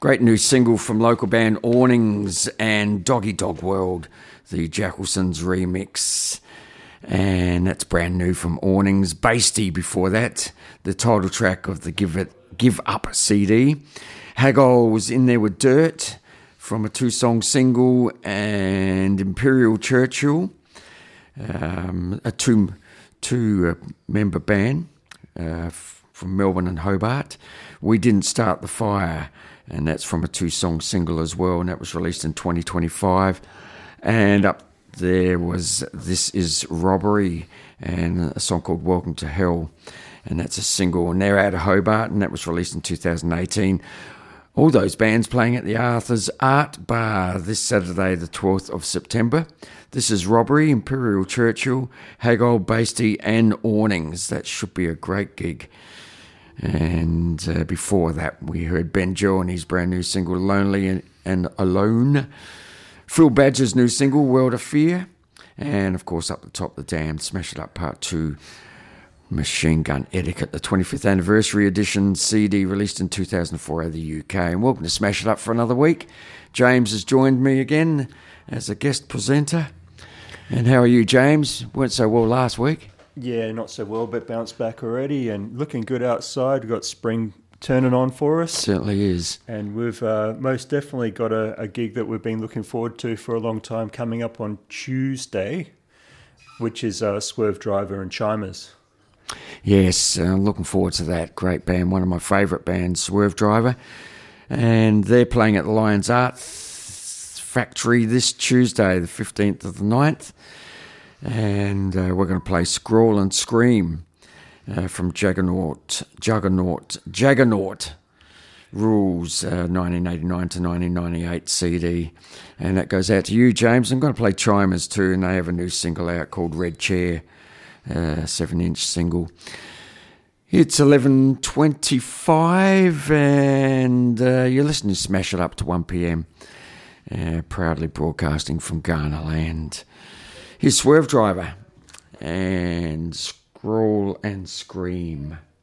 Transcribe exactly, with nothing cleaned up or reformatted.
Great new single from local band Awnings and Doggy Dog World, the Jackalsons remix. And that's brand new from Awnings. Basty before that, the title track of the Give It Give Up C D. Haggle was in there with Dirt from a two-song single, and Imperial Churchill, um, a two, two-member band uh, from Melbourne and Hobart. We Didn't Start the Fire, and that's from a two-song single as well, and that was released in twenty twenty-five. And up there was This Is Robbery, and a song called Welcome to Hell, and that's a single, and they're out of Hobart, and that was released in two thousand eighteen. All those bands playing at the Arthur's Art Bar this Saturday, the twelfth of September. This is Robbery, Imperial Churchill, Haggle, Basty, and Awnings. That should be a great gig. And uh, before that, we heard Ben Joe and his brand new single, Lonely and, and Alone. Phil Badger's new single, World of Fear. And, of course, up the top, The Damned, Smash It Up Part two, Machine Gun Etiquette, the twenty-fifth anniversary edition C D released in two thousand four out of the U K. And welcome to Smash It Up for another week. James has joined me again as a guest presenter. And how are you, James? Weren't so well last week. Yeah, not so well, but bounced back already and looking good outside. We've got spring turning on for us. Certainly is. And we've uh, most definitely got a, a gig that we've been looking forward to for a long time coming up on Tuesday, which is uh, Swerve Driver and Chimers. Yes, uh, looking forward to that. Great band, one of my favourite bands, Swerve Driver. And they're playing at the Lions Art Factory this Tuesday, the fifteenth of the ninth. And uh, we're going to play Scrawl and Scream uh, from Juggernaut, Juggernaut, Juggernaut Rules, uh, nineteen eighty-nine to nineteen ninety-eight C D. And that goes out to you, James. I'm going to play Chimers too, and they have a new single out called Red Chair. Uh, seven-inch single. It's eleven twenty-five, and uh, you're listening to Smash It Up to one p.m. Uh, proudly broadcasting from Ghana land. Here's Swerve Driver and Scrawl and Scream.